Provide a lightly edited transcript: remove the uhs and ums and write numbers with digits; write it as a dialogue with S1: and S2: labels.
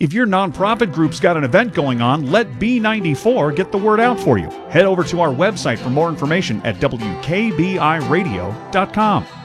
S1: If your nonprofit group's got an event going on, let B94 get the word out for you. Head over to our website for more information at WKBIRadio.com.